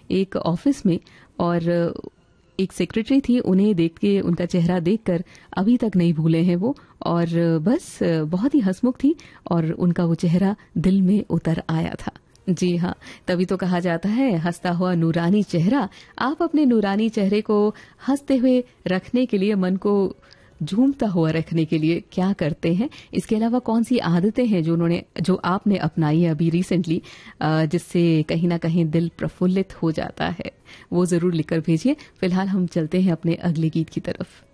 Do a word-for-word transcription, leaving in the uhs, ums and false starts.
एक ऑफिस में, और एक सेक्रेटरी थी, उन्हें देख के, उनका चेहरा देखकर अभी तक नहीं भूले हैं वो, और बस बहुत ही हंसमुख थी और उनका वो चेहरा दिल में उतर आया था। जी हाँ, तभी तो कहा जाता है हंसता हुआ नूरानी चेहरा। आप अपने नूरानी चेहरे को हंसते हुए रखने के लिए, मन को झूमता हुआ रखने के लिए क्या करते हैं? इसके अलावा कौन सी आदतें हैं जो उन्होंने जो आपने अपनाई है अभी रिसेंटली, जिससे कहीं ना कहीं दिल प्रफुल्लित हो जाता है? वो जरूर लिखकर भेजिए। फिलहाल हम चलते हैं अपने अगले गीत की तरफ।